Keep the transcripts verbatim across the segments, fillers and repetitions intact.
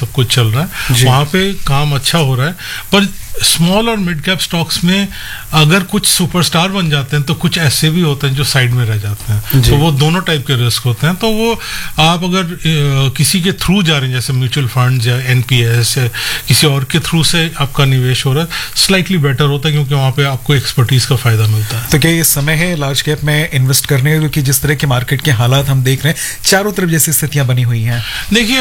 सब कुछ चल रहा है, वहाँ पे काम अच्छा हो रहा है। पर स्मॉल और मिड कैप स्टॉक्स में अगर कुछ सुपरस्टार बन जाते हैं तो कुछ ऐसे भी होते हैं जो साइड में रह जाते हैं, तो वो दोनों टाइप के रिस्क होते हैं। तो वो आप अगर आ, किसी के थ्रू जा रहे हैं, जैसे म्यूचुअल फंड्स या एनपीएस या किसी और के थ्रू से आपका निवेश हो रहा है, स्लाइटली बेटर होता है, क्योंकि वहाँ पे आपको एक्सपर्टीज का फायदा मिलता है। तो क्या ये समय है लार्ज कैप में इन्वेस्ट करने का, क्योंकि जिस तरह के मार्केट के हालात हम देख रहे हैं, चारों तरफ जैसी स्थितियां बनी हुई हैं? देखिए,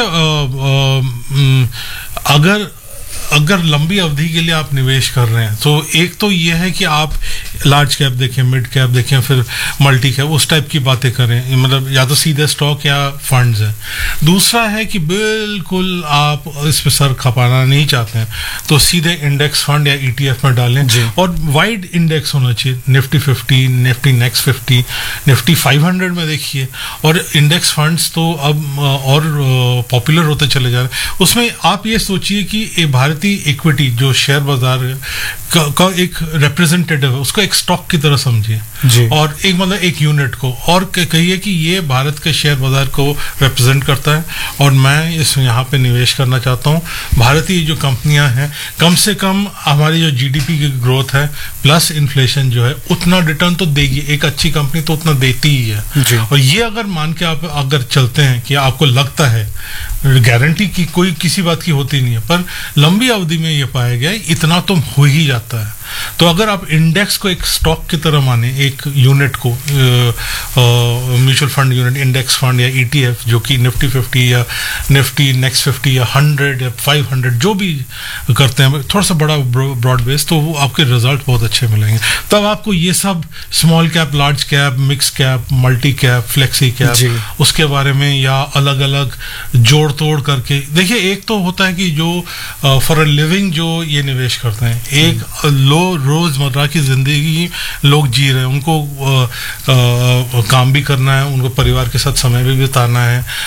अगर अगर लंबी अवधि के लिए आप निवेश कर रहे हैं तो एक तो ये है कि आप लार्ज कैप देखें, मिड कैप देखें, फिर मल्टी कैप, उस टाइप की बातें करें, मतलब या तो सीधे स्टॉक या फंड्स है। दूसरा है कि बिल्कुल आप इस पे सर खपाना नहीं चाहते हैं तो सीधे इंडेक्स फंड या ईटीएफ में डालें, और वाइड इंडेक्स होना चाहिए, Nifty fifty, Nifty next fifty, Nifty five hundred में देखिए। और इंडेक्स फंड्स तो अब और पॉपुलर होते चले जा रहे हैं। उसमें आप ये सोचिए कि भारतीय इक्विटी जो शेयर बाजार का, का एक रिप्रेजेंटेटिव है, उसको एक स्टॉक की तरह समझिए, और एक मतलब एक यूनिट को, और कहिए कि ये भारत के शेयर बाजार को रिप्रेजेंट करता है और मैं इस यहाँ पे निवेश करना चाहता हूँ। भारतीय जो कंपनियां हैं, कम से कम हमारी जो जीडीपी की ग्रोथ है प्लस इन्फ्लेशन जो है, उतना रिटर्न तो देगी। एक अच्छी कंपनी तो उतना देती ही है। और ये अगर मान के आप अगर चलते हैं कि आपको लगता है, गारंटी की कोई किसी बात की होती नहीं है, पर लंबी अवधि में ये पाया गया इतना तो हो ही जाता है। तो अगर आप इंडेक्स को एक स्टॉक की तरह माने, एक यूनिट को, mutual fund unit, index fund या ईटीएफ, जो कि निफ्टी फिफ्टी या निफ्टी नेक्स्ट फिफ्टी या हंड्रेड या फाइव हंड्रेड जो भी करते हैं, थोड़ा सा बड़ा ब्रॉड बेस, तो वो आपके रिजल्ट बहुत अच्छे मिलेंगे। तब आपको ये सब small cap, large cap, mix cap, multi cap, flexi cap, उसके बारे में या अलग अलग जोड़ तोड़ करके देखिए। एक तो होता है कि जो फॉर अ लिविंग जो ये निवेश करते हैं, एक लो रोजमर्रा की जिंदगी लोग जी रहे हैं, उनको आ, आ, काम भी करना है, उनको परिवार के साथ समय भी बिताना है,